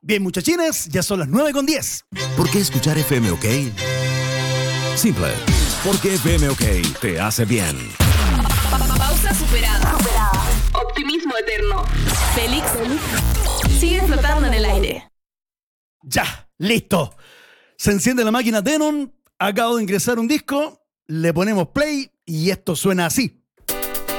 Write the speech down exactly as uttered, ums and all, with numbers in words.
Bien, muchachines, ya son las nueve con diez. ¿Por qué escuchar F M OK? Simple. Porque F M OK te hace bien. Pausa superada. Superada. Optimismo eterno. Félix sigue flotando en el aire. Ya, listo. Se enciende la máquina Denon, acabo de ingresar un disco, le ponemos play y esto suena así.